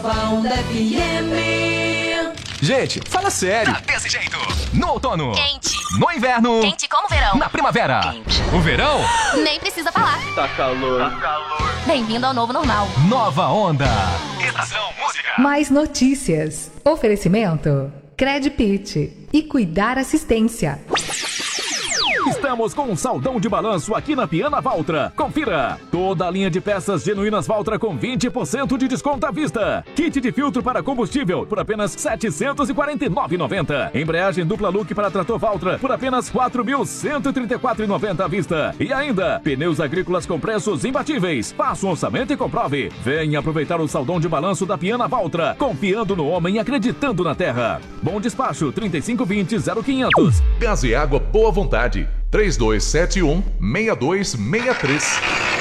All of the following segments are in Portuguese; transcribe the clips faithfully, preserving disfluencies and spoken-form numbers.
Nova Onda F M. Gente, fala sério. Tá desse jeito. No outono. Quente. No inverno. Quente como verão. Na primavera. Quente. O verão. Nem precisa falar. Tá calor. Tá calor. Bem-vindo ao novo normal. Nova Onda. Estação Música. Mais notícias. Oferecimento. Credpit e Cuidar Assistência. Estamos com um saldão de balanço aqui na Piana Valtra. Confira! Toda a linha de peças genuínas Valtra com vinte por cento de desconto à vista. Kit de filtro para combustível por apenas setecentos e quarenta e nove reais e noventa centavos. Embreagem dupla look para trator Valtra por apenas quatro mil cento e trinta e quatro reais e noventa centavos à vista. E ainda, pneus agrícolas com preços imbatíveis. Faça um orçamento e comprove. Venha aproveitar o saldão de balanço da Piana Valtra. Confiando no homem e acreditando na terra. Bom despacho, trinta e cinco vinte, zero quinhentos. Gás e água boa vontade. três dois sete um, seis dois seis três.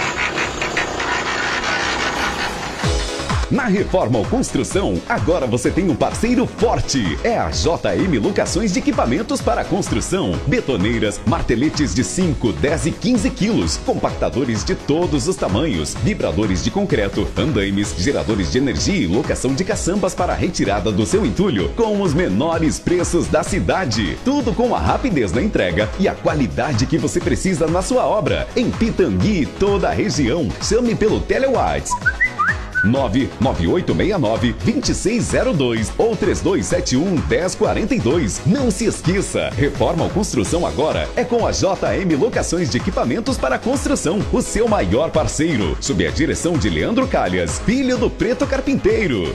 Na Reforma ou Construção, agora você tem um parceiro forte. É a J M Locações de Equipamentos para Construção. Betoneiras, marteletes de cinco, dez e quinze quilos, compactadores de todos os tamanhos, vibradores de concreto, andaimes, geradores de energia e locação de caçambas para a retirada do seu entulho, com os menores preços da cidade. Tudo com a rapidez na entrega e a qualidade que você precisa na sua obra. Em Pitangui e toda a região. Chame pelo TeleWhatsApp nove nove oito seis nove, dois seis zero dois ou três dois sete um, um zero quatro dois. Não se esqueça, Reforma ou Construção agora é com a J M Locações de Equipamentos para Construção, o seu maior parceiro, sob a direção de Leandro Calhas, filho do Preto Carpinteiro.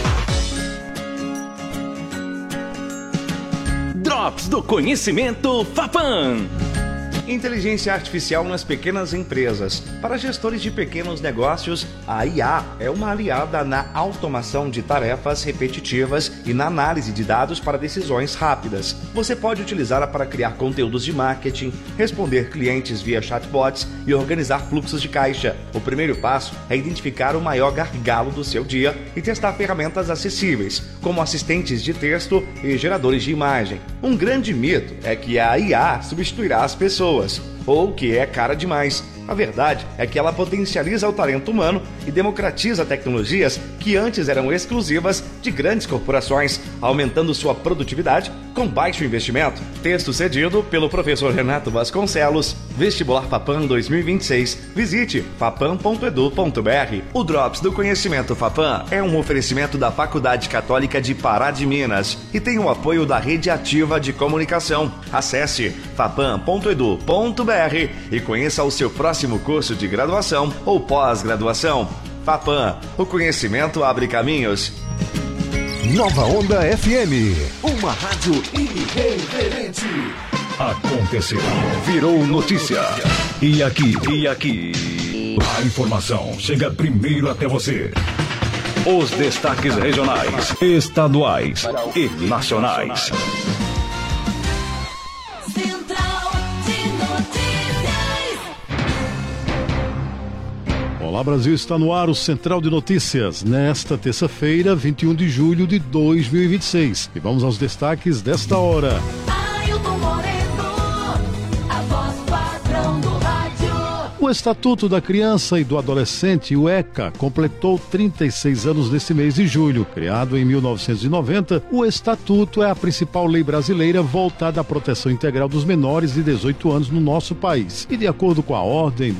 Drops do Conhecimento Fapam. Inteligência artificial nas pequenas empresas. Para gestores de pequenos negócios, a I A é uma aliada na automação de tarefas repetitivas e na análise de dados para decisões rápidas. Você pode utilizá-la para criar conteúdos de marketing, responder clientes via chatbots e organizar fluxos de caixa. O primeiro passo é identificar o maior gargalo do seu dia e testar ferramentas acessíveis, como assistentes de texto e geradores de imagem. Um grande mito é que a I A substituirá as pessoas, ou que é cara demais. A verdade é que ela potencializa o talento humano e democratiza tecnologias que antes eram exclusivas de grandes corporações, aumentando sua produtividade com baixo investimento. Texto cedido pelo professor Renato Vasconcelos. Vestibular Fapam dois mil e vinte e seis. Visite fapam ponto edu ponto br. O Drops do Conhecimento Fapam é um oferecimento da Faculdade Católica de Pará de Minas e tem o apoio da Rede Ativa de Comunicação. Acesse fapam ponto edu ponto br e conheça o seu próximo curso de graduação ou pós-graduação. Fapam, o conhecimento abre caminhos. Nova Onda F M, uma rádio irreverente. Aconteceu, virou notícia. E aqui, e aqui, a informação chega primeiro até você. Os destaques regionais, estaduais e nacionais. Olá Brasil, está no ar o Central de Notícias, nesta terça-feira, vinte e um de julho de dois mil e vinte e seis. E vamos aos destaques desta hora. O Estatuto da Criança e do Adolescente, o ECA, completou trinta e seis anos neste mês de julho. Criado em mil novecentos e noventa, o Estatuto é a principal lei brasileira voltada à proteção integral dos menores de dezoito anos no nosso país. E de acordo com a Ordem